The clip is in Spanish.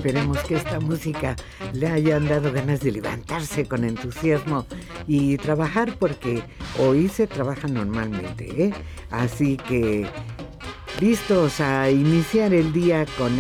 Esperemos que esta música le hayan dado ganas de levantarse con entusiasmo y trabajar, porque hoy se trabaja normalmente, ¿eh? Así que listos a iniciar el día con